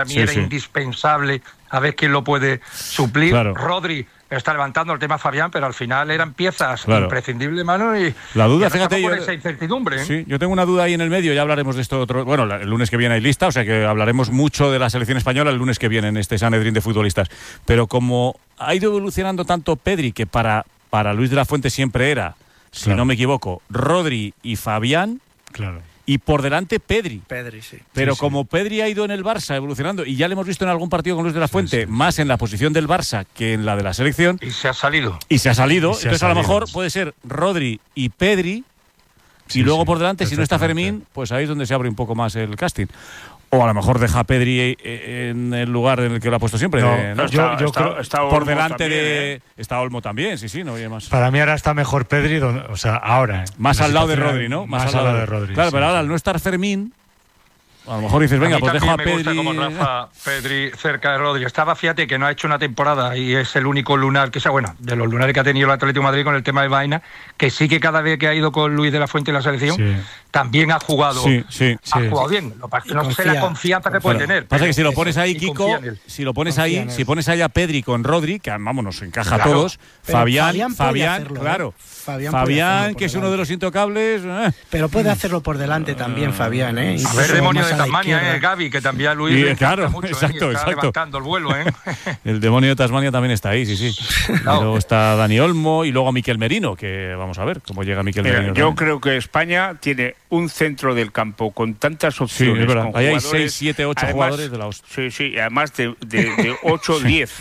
para mí era indispensable a ver quién lo puede suplir. Claro. Rodri está levantando el tema Fabián, pero al final eran piezas imprescindibles, mano, y la duda, y fíjate, por esa incertidumbre. Sí, yo tengo una duda ahí en el medio, ya hablaremos de esto otro. Bueno, el lunes que viene hay lista, o sea que hablaremos mucho de la selección española el lunes que viene en este Sanedrín de futbolistas. Pero como ha ido evolucionando tanto Pedri, que para Luis de la Fuente siempre era, si no me equivoco, Rodri y Fabián. Claro. Y por delante Pedri. Sí. Pero como Pedri ha ido en el Barça evolucionando, y ya le hemos visto en algún partido con Luis de la Fuente, más en la posición del Barça que en la de la selección. Y se ha salido. Entonces a lo mejor puede ser Rodri y Pedri, y luego por delante, si no está Fermín, pues ahí es donde se abre un poco más el casting. O a lo mejor deja a Pedri en el lugar en el que lo ha puesto siempre. Yo creo está por delante de... Está Olmo también, no hay más. Para mí ahora está mejor Pedri, o sea, ahora. Más al lado de Rodri, ¿no? Más al lado de Rodri. Claro, pero ahora al no estar Fermín, a lo mejor dices, venga, pues dejo a Pedri. Me gusta como Rafa Pedri cerca de Rodri. Estaba, fíjate, que no ha hecho una temporada y es el único lunar que sea, bueno, de los lunares que ha tenido el Atlético de Madrid con el tema de Vaina, que sí que cada vez que ha ido con Luis de la Fuente en la selección, también ha jugado. Ha jugado bien. Lo que pasa es que no sé la confianza que puede tener. Pasa que si lo pones ahí, Kiko, si pones ahí a Pedri con Rodri, que vamos, nos encaja a todos. Fabián, claro. Fabián, que es uno de los intocables. Pero puede hacerlo por delante también, Fabián, ¿eh? A ver, demonio de Tasmania, Gaby, que también a Luis le claro, mucho, exacto. levantando el vuelo, El demonio de Tasmania también está ahí, sí. Claro. Luego está Dani Olmo y luego Miquel Merino, que vamos a ver cómo llega Miquel Merino. Yo creo que España tiene un centro del campo con tantas opciones. Sí, es verdad. Ahí hay 6, 7, 8 jugadores de la hostia. Sí, además de 8 o 10,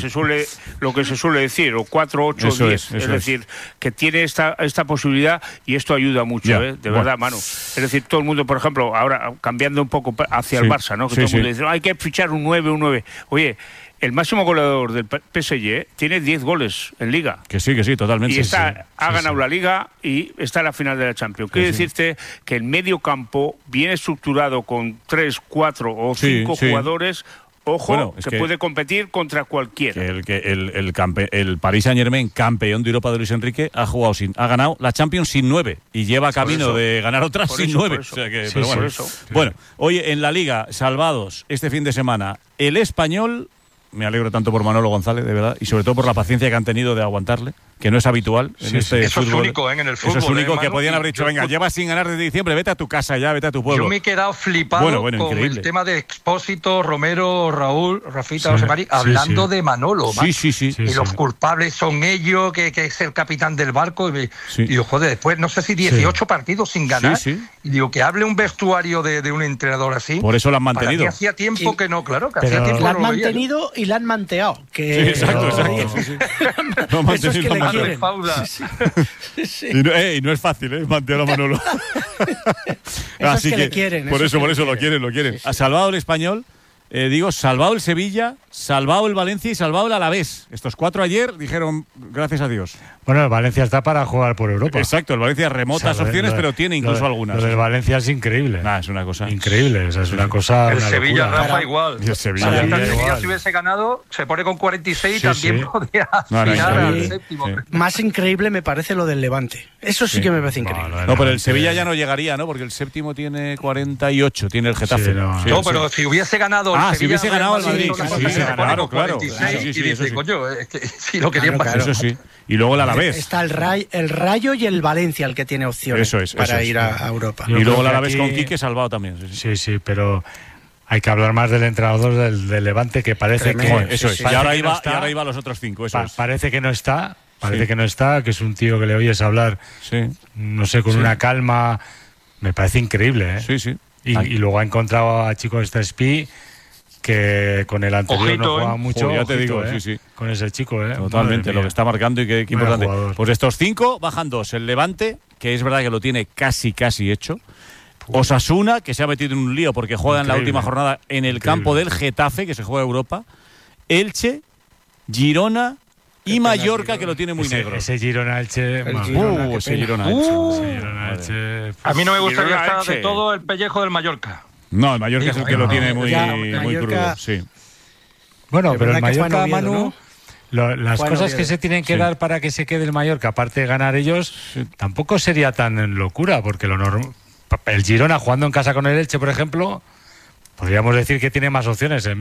lo que se suele decir, o 4, 8 o 10. Es decir, que tiene esta posibilidad y esto ayuda mucho, de verdad, Manu. Es decir, todo el mundo, por ejemplo, ahora cambiando un poco hacia el Barça, ¿no? Que todo el mundo dice, hay que fichar un 9. Oye, el máximo goleador del PSG tiene 10 goles en Liga. Que sí, totalmente. Y ha ganado la Liga y está en la final de la Champions. Quiere decirte que el medio campo viene estructurado con 3, 4 o 5 jugadores. Ojo, que puede competir contra cualquiera. El Paris Saint-Germain, campeón de Europa de Luis Enrique, ha ganado la Champions sin 9 y lleva camino de ganar otras sin 9. O sea que, bueno, hoy en la Liga, salvados este fin de semana, el Español. Me alegro tanto por Manolo González, de verdad, y sobre todo por la paciencia que han tenido de aguantarle, que no es habitual en este eso fútbol. Es único, en el fútbol. Eso es único, Manu, que podían haber dicho, venga, llevas sin ganar desde diciembre, vete a tu casa ya, vete a tu pueblo. Yo me he quedado flipado con increíble. el tema de Expósito, Romero, Raúl, Rafita, José Mari, hablando de Manolo. Y los culpables son ellos, que es el capitán del barco. Y digo, joder, después, no sé si 18 partidos sin ganar. Y digo, que hable un vestuario de un entrenador así. Por eso lo han mantenido. Para mí hacía tiempo que no, claro, que hacía tiempo lo han mantenido y la han manteado. Exacto. No, eso es que le quieren. Y no es fácil, mantener a Manolo. Así que le quieren. Por eso lo quieren. Ha salvado el Español, salvado el Sevilla, salvado el Valencia y salvado el Alavés. Estos 4 ayer dijeron, gracias a Dios. Bueno, el Valencia está para jugar por Europa. Exacto, el Valencia remotas opciones, pero tiene incluso algunas. Lo del Valencia es increíble. Es una cosa increíble, es una cosa. El Sevilla, locura. Rafa, igual. El Sevilla, si hubiese ganado, se pone con 46 y también podría aspirar al séptimo. Más increíble me parece lo del Levante. Eso sí que me parece increíble. No, pero el Sevilla ya no llegaría, ¿no? Porque el séptimo tiene 48, tiene el Getafe. No, pero si hubiese ganado el Sevilla. Si hubiese ganado el Madrid. Claro. 46 y dice, coño, es que si lo querían pasar. Eso sí. Y luego el Alavés. Está el Rayo y el Valencia el que tiene opciones para ir a Europa. Y luego el Alavés con Quique salvado también. Sí, pero hay que hablar más del entrenador del Levante, que parece que... Eso es. Y ahora iba a los otros 5. Parece que no está. Que es un tío que le oyes hablar, no sé, con una calma. Me parece increíble, ¿eh? Sí. Y luego ha encontrado a Chico Spi, que con el anterior no jugaba mucho. Ya te digo, con ese chico, Totalmente, lo que está marcando y qué importante. Jugador. Pues estos 5 bajan 2. El Levante, que es verdad que lo tiene casi hecho. Osasuna, que se ha metido en un lío porque juega en la última jornada en el campo del Getafe, que se juega Europa. Elche, Girona y Mallorca, que lo tiene muy negro. Ese Girona-Elche. Ese Girona-Elche. A mí no me gustaría estar de todo el pellejo del Mallorca. No, el Mallorca es el que lo tiene muy crudo. Sí. Bueno, pero el Mallorca, Manu, ¿no? las cosas que se tienen que dar para que se quede el Mallorca, aparte de ganar ellos, tampoco sería tan locura, porque el Girona jugando en casa con el Elche, por ejemplo, podríamos decir que tiene más opciones.